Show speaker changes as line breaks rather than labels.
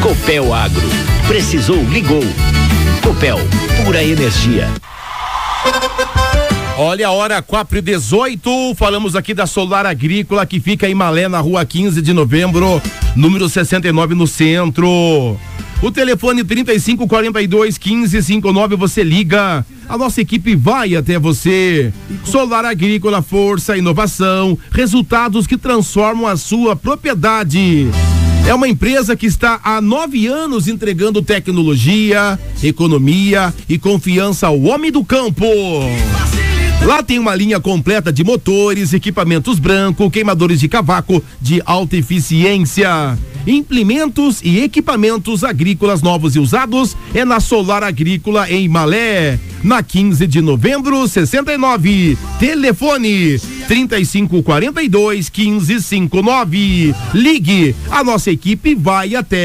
Copel Agro. Precisou, ligou. Copel, pura energia.
Olha a hora, 4h18, falamos aqui da Solar Agrícola, que fica em Malé, na rua 15 de novembro, número 69, no centro. O telefone 3542-1559, você liga, a nossa equipe vai até você. Solar Agrícola, força, inovação, resultados que transformam a sua propriedade. É uma empresa que está há 9 anos entregando tecnologia, economia e confiança ao homem do campo. Lá tem uma linha completa de motores, equipamentos branco, queimadores de cavaco de alta eficiência, implementos e equipamentos agrícolas novos e usados é na Solar Agrícola em Malé, na 15 de novembro, 69. Telefone 3542-1559. Ligue, a nossa equipe vai até